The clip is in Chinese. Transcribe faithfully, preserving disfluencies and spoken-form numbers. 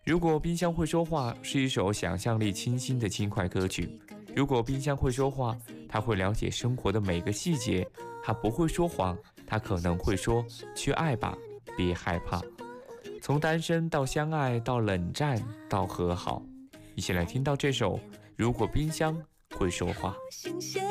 如果冰箱会说话是一首想象力清新的轻快歌曲。如果冰箱会说话，它会了解生活的每个细节。它不会说谎，它可能会说去爱吧，别害怕。从单身到相爱，到冷战，到和好，一起来听到这首《如果冰箱会说话》。